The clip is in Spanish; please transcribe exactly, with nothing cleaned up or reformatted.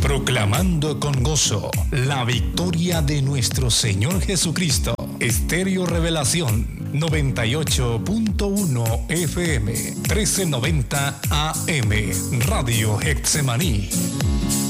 Proclamando con gozo la victoria de nuestro Señor Jesucristo. Estéreo Revelación noventa y ocho punto uno F M, trece noventa A M, Radio Getsemaní.